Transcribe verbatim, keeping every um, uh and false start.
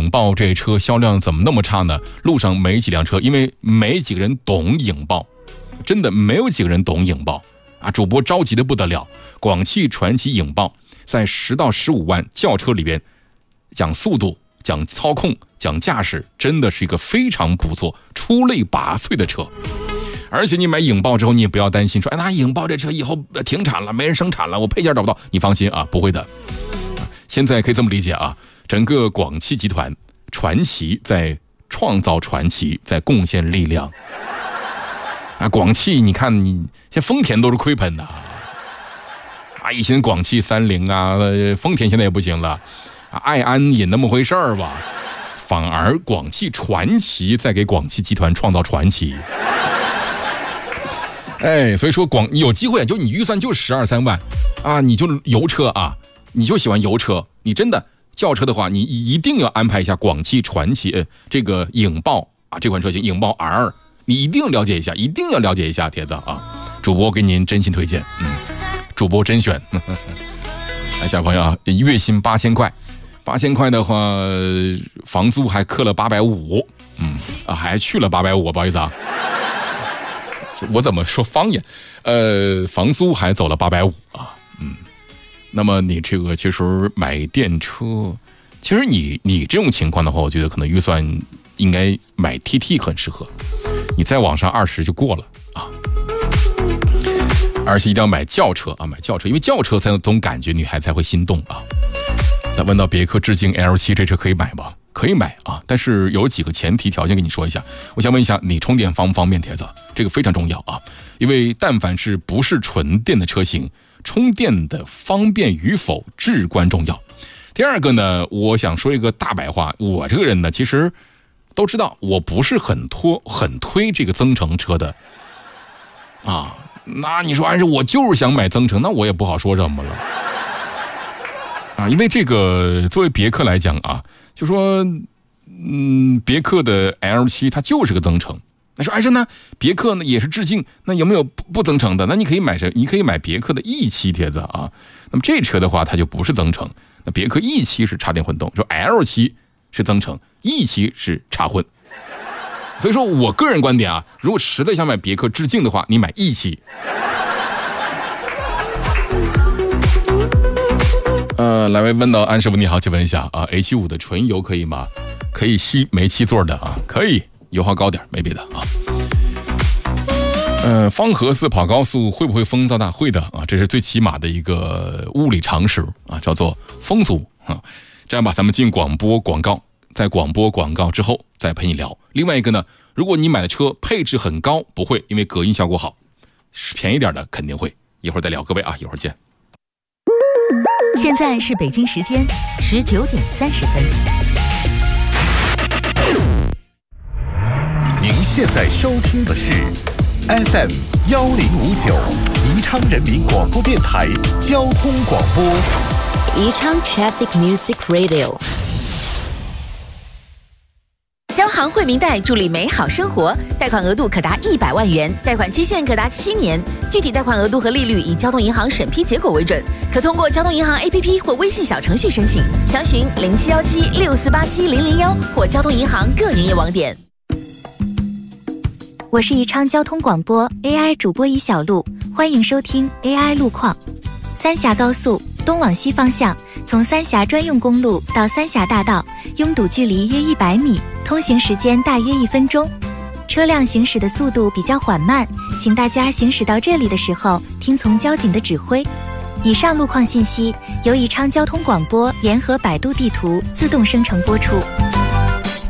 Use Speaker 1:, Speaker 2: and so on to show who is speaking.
Speaker 1: 影豹这车销量怎么那么差呢？路上没几辆车，因为没几个人懂影豹，真的没有几个人懂影豹啊！主播着急的不得了。广汽传祺影豹在十到十五万轿车里边，讲速度、讲操控、讲驾驶，真的是一个非常不错、出类拔萃的车。而且你买影豹之后，你也不要担心说，哎，那影豹这车以后停产了，没人生产了，我配件找不到。你放心啊，不会的。现在可以这么理解啊，整个广汽集团传祺在创造传奇，在贡献力量啊！广汽，你看你现在丰田都是亏本的啊！以前广汽三菱啊，丰田现在也不行了啊，爱安也那么回事儿吧？反而广汽传祺在给广汽集团创造传奇。哎，所以说广你有机会，就你预算就十二三万啊，你就油车啊，你就喜欢油车，你真的轿车的话，你一定要安排一下广汽传祺、呃、这个影豹啊，这款车型影豹 R， 你一定要了解一下，一定要了解一下，铁子啊，主播给您真心推荐，嗯，主播甄选。来，小朋友啊，月薪八千块，八千块的话，房租还扣了八百五，嗯啊，还去了八百五，不好意思啊。我怎么说方言？呃，房租还走了八百五啊，嗯，那么你这个其实买电车，其实你你这种情况的话，我觉得可能预算应该买 T T 很适合，你再往上二十就过了啊，而且一定要买轿车啊，买轿车，因为轿车才有种感觉，女孩才会心动啊。那问到别克致敬 L 七 这车可以买吗？可以买啊，但是有几个前提条件跟你说一下。我想问一下，你充电方不方便？铁子，这个非常重要啊，因为但凡是不是纯电的车型，充电的方便与否至关重要。第二个呢，我想说一个大白话，我这个人呢，其实都知道我不是很拖很推这个增程车的啊。那你说，哎，我就是想买增程，那我也不好说什么了啊，因为这个作为别克来讲啊。就说，嗯，别克的 L 七 它就是个增程。那说，哎，是呢，别克呢也是致敬，那有没有不不增程的？那你可以买什？你可以买别克的 E 七 铁子啊。那么这车的话，它就不是增程。那别克 E 七 是插电混动，说 L 七 是增程 ，E 七 是插混。所以说我个人观点啊，如果实在想买别克致敬的话，你买 E 七。呃，来位问到安师傅你好，请问一下啊 ，H 五 的纯油可以吗？可以吸煤气座的啊，可以，油耗高点，没别的啊。呃，方河寺跑高速会不会风噪大？会的啊，这是最起码的一个物理常识啊，叫做风速啊。这样吧，咱们进广播广告，在广播广告之后再陪你聊。另外一个呢，如果你买的车配置很高，不会，因为隔音效果好，便宜点的肯定会。一会儿再聊，各位啊，一会儿见。
Speaker 2: 现在是北京时间十九点三十分。
Speaker 3: 您现在收听的是 F M 幺零五九宜昌人民广播电台交通广播。
Speaker 4: 宜昌 Traffic Music Radio。
Speaker 5: 交行惠民贷助力美好生活，贷款额度可达一百万元，贷款期限可达七年，具体贷款额度和利率以交通银行审批结果为准，可通过交通银行 A P P 或微信小程序申请，详询零七幺七六四八七零零幺或交通银行各营业网点。
Speaker 2: 我是宜昌交通广播 A I 主播宜小璐，欢迎收听 A I 路况。三峡高速东往西方向，从三峡专用公路到三峡大道，拥堵距离约一百米，通行时间大约一分钟，车辆行驶的速度比较缓慢，请大家行驶到这里的时候听从交警的指挥。以上路况信息由宜昌交通广播联合百度地图自动生成播出。